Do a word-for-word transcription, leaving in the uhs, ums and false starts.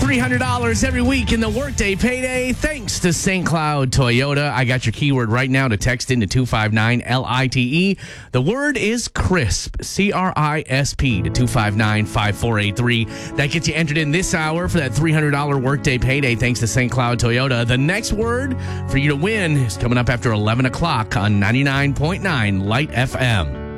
three hundred dollars every week in the Workday Payday, thanks to Saint Cloud Toyota. I got your keyword right now to text into two five nine L I T E. The word is CRISP, C R I S P, to two five nine five four eight three. That gets you entered in this hour for that three hundred dollars Workday Payday, thanks to Saint Cloud Toyota. The next word for you to win is coming up after eleven o'clock on ninety-nine point nine Light F M.